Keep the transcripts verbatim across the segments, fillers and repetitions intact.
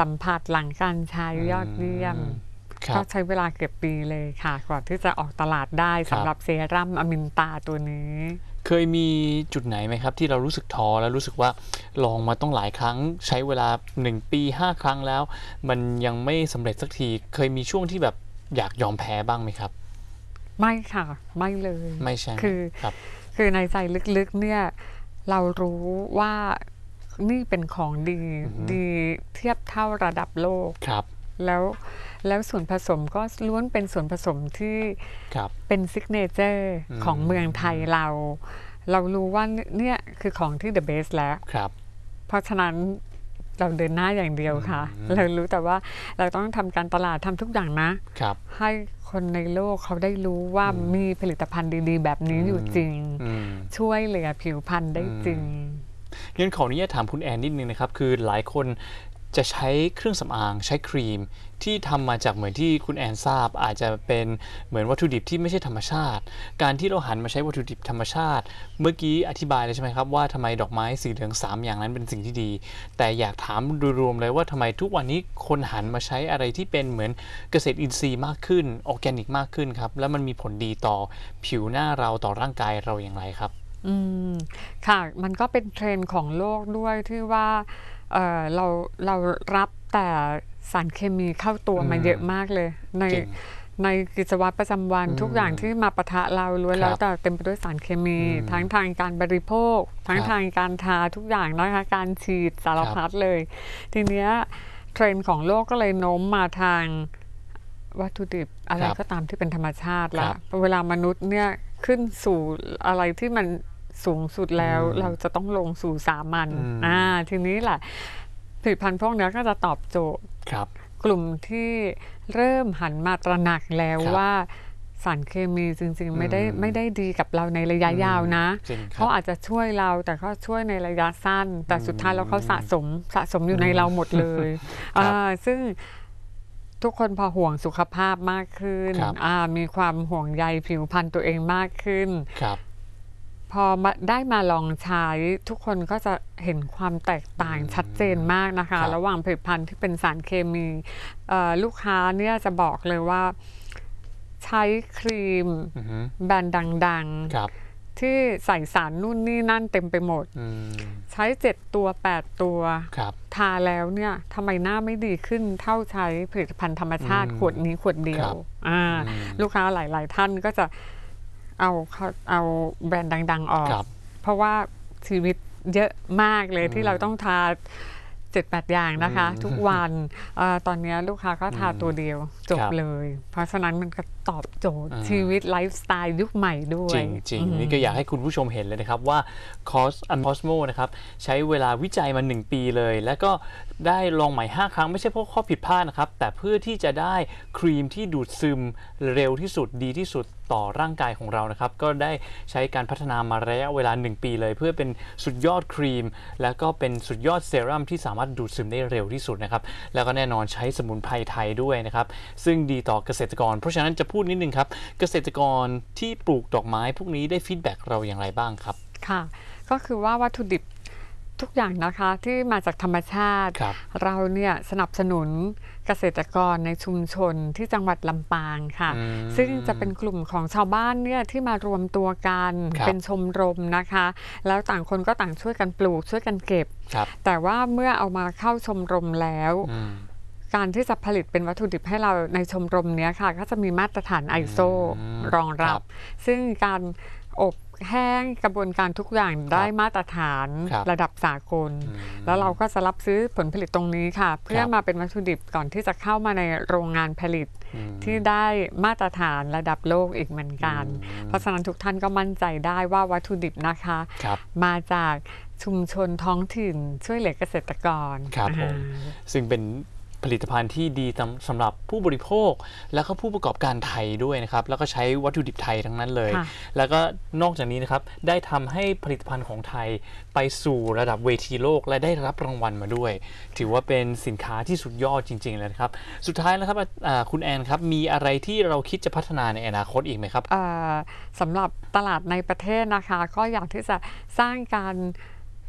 สัมผัสหลังการใช้ยอดเยี่ยมก็ใช้เวลาเกือบปีเลยค่ะกว่าที่จะออกตลาดได้สำหรับเซรั่มอมินตาตัวนี้เคยมีจุดไหนไหมครับที่เรารู้สึกท้อแล้วรู้สึกว่าลองมาต้องหลายครั้งใช้เวลาหนึ่งปีห้าครั้งแล้วมันยังไม่สำเร็จสักทีเคยมีช่วงที่แบบอยากยอมแพ้บ้างไหมครับไม่ค่ะไม่เลยไม่ใช่คือคือในใจลึกๆเนี่ยเรารู้ว่านี่เป็นของดีดีเทียบเท่าระดับโลกครับแล้วแล้วส่วนผสมก็ล้วนเป็นส่วนผสมที่เป็นซิกเนเจอร์ของเมืองไทยเราเรารู้ว่าเนี่ยคือของที่ the best แล้วเพราะฉะนั้นเราเดินหน้าอย่างเดียวค่ะเรารู้แต่ว่าเราต้องทำการตลาดทำทุกอย่างนะให้คนในโลกเขาได้รู้ว่ามีผลิตภัณฑ์ดีๆแบบนี้อยู่จริงช่วยเหลือผิวพรรณได้จริงงั้นขออนุญาตถามคุณแอนนิดนึงนะครับคือหลายคนจะใช้เครื่องสำอางใช้ครีมที่ทำมาจากเหมือนที่คุณแอนทราบอาจจะเป็นเหมือนวัตถุดิบที่ไม่ใช่ธรรมชาติการที่เราหันมาใช้วัตถุดิบธรรมชาติเมื่อกี้อธิบายเลยใช่ไหมครับว่าทำไมดอกไม้สีเหลืองสามอย่างนั้นเป็นสิ่งที่ดีแต่อยากถามโดยรวมเลยว่าทำไมทุกวันนี้คนหันมาใช้อะไรที่เป็นเหมือนเกษตรอินทรีย์มากขึ้นออร์แกนิกมากขึ้นครับแล้วมันมีผลดีต่อผิวหน้าเราต่อร่างกายเราอย่างไรครับอืมค่ะมันก็เป็นเทรนด์ของโลกด้วยที่ว่าเอ่อเราเรารับแต่สารเคมีเข้าตัวมาเยอะมากเลยในในกิจวัตรประจำวันทุกอย่างที่มาปะทะเราล้วนแล้วแต่เต็มไปด้วยสารเคมีทั้งทางการบริโภคทั้งทางการทาทุกอย่างนะคะการฉีดสารพัดเลยทีเนี้ยเทรนด์ของโลกก็เลยโน้มมาทางวัตถุดิบอะไรก็ตามที่เป็นธรรมชาติแล้วเวลามนุษย์เนี่ยขึ้นสู่อะไรที่มันสูงสุดแล้วเราจะต้องลงสู่สามัญอ่าทีนี้แหละผลิตภัณฑ์พวกนี้ก็จะตอบโจทย์กลุ่มที่เริ่มหันมาตระหนักแล้วว่าสารเคมีจริงๆไม่ได้ไม่ได้ดีกับเราในระยะยาวนะเขาอาจจะช่วยเราแต่เขาช่วยในระยะสั้นแต่สุดท้ายแล้วเขาสะสมสะสมอยู่ในเราหมดเลยซึ่งทุกคนพอห่วงสุขภาพมากขึ้นมีความห่วงใยผิวพรรณตัวเองมากขึ้นพอได้มาลองใช้ทุกคนก็จะเห็นความแตกต่างชัดเจนมากนะคะระหว่างผลิตภัณฑ์ที่เป็นสารเคมีลูกค้าเนี่ยจะบอกเลยว่าใช้ครีมแบรนด์ดังๆที่ใส่สารนู่นนี่นั่นเต็มไปหมดใช้เจ็ดตัวแปดตัวทาแล้วเนี่ยทำไมหน้าไม่ดีขึ้นเท่าใช้ผลิตภัณฑ์ธรรมชาติขวดนี้ขวดเดียวลูกค้าหลายๆท่านก็จะเอาเอาแบรนด์ดังๆออกเพราะว่าชีวิตเยอะมากเลยที่เราต้องทาเจ็ดแปดอย่างนะคะทุกวันอตอนนี้ลูกค้าก็ทาตัวเดียวจบเลยเพราะฉะนั้นมันก็ตอบโจทย์ชีวิตไลฟ์สไตล์ยุคใหม่ด้วยจริงๆนี่ก็อยากให้คุณผู้ชมเห็นเลยนะครับว่าคอสอันคอสโมนะครับใช้เวลาวิจัยมาหนึ่งปีเลยแล้วก็ได้ลองใหม่ห้าครั้งไม่ใช่เพราะข้อผิดพลาดนะครับแต่เพื่อที่จะได้ครีมที่ดูดซึมเร็วที่สุดดีที่สุดต่อร่างกายของเรานะครับก็ได้ใช้การพัฒนามาระยะเวลาหนึ่งปีเลยเพื่อเป็นสุดยอดครีมแล้วก็เป็นสุดยอดเซรั่มที่สามารถดูดซึมได้เร็วที่สุดนะครับแล้วก็แน่นอนใช้สมุนไพรไทยด้วยนะครับซึ่งดีต่อเกษตรกรเพราะฉะนั้นจะพูดนิดนึงครับเกษตรกรที่ปลูกดอกไม้พวกนี้ได้ฟีดแบ็กเราอย่างไรบ้างครับค่ะก็คือว่าวัตถุดิบทุกอย่างนะคะที่มาจากธรรมชาติรเราเนี่ยสนับสนุนเกษตรกรในชุมชนที่จังหวัดลำปางค่ะซึ่งจะเป็นกลุ่มของชาวบ้านเนี่ยที่มารวมตัวกันเป็นชมรมนะคะแล้วต่างคนก็ต่างช่วยกันปลูกช่วยกันเก็บแต่ว่าเมื่อเอามาเข้าชมรมแล้วการที่จะผลิตเป็นวัตถุดิบให้เราในชมรมนี้ค่ะก็จะมีมาตรฐาน ไอ เอส โอ รองรับซึ่งการอบแห้งกระบวนการทุกอย่างได้มาตรฐานระดับสากลแล้วเราก็จะรับซื้อผลผลิตตรงนี้ค่ะเพื่อมาเป็นวัตถุดิบก่อนที่จะเข้ามาในโรงงานผลิตที่ได้มาตรฐานระดับโลกอีกเหมือนกันเพราะฉะนั้นทุกท่านก็มั่นใจได้ว่าวัตถุดิบนะคะมาจากชุมชนท้องถิ่นช่วยเหลือเกษตรกรครับผมซึ่งเป็นผลิตภัณฑ์ที่ดีสำหรับผู้บริโภคแล้วก็ผู้ประกอบการไทยด้วยนะครับแล้วก็ใช้วัตถุดิบไทยทั้งนั้นเลยแล้วก็นอกจากนี้นะครับได้ทำให้ผลิตภัณฑ์ของไทยไปสู่ระดับเวทีโลกและได้รับรางวัลมาด้วยถือว่าเป็นสินค้าที่สุดยอดจริงๆเลยครับสุดท้ายนะครับคุณแอนครับมีอะไรที่เราคิดจะพัฒนาในอนาคตอีกไหมครับสำหรับตลาดในประเทศนะคะก็อยากที่จะสร้างการ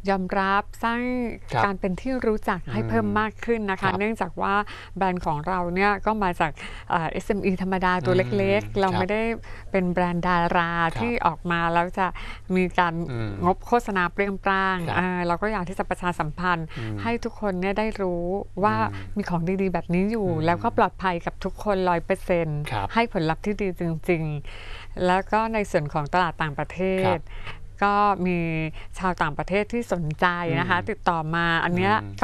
ยอมรับสร้างครับการเป็นที่รู้จักให้อืมเพิ่มมากขึ้นนะครัคะบเนื่องจากว่าแบรนด์ของเราเนี่ยก็มาจากเอ่อ เอส เอ็ม อี ธรรมดาตัวอืมเล็กๆ เราครับไม่ได้เป็นแบรนด์ดาราครับที่ออกมาแล้วจะมีการอืมงบโฆษณาเปรี้ยงปร้างครับอ่าเราก็อยากที่จะประชาสัมพันธ์อืมให้ทุกคนเนี่ยได้รู้ว่าอืมมีของดีๆ แบบนี้อยู่อืมแล้วก็ปลอดภัยกับทุกคน ร้อยเปอร์เซ็นต์ครับให้ผลลัพธ์ที่ดีจริงๆ แล้วก็ในส่วนของตลาดต่างประเทครัศบก็มีชาวต่างประเทศที่สนใจนะคะอืมติดต่อมาอันเนี้ยอืม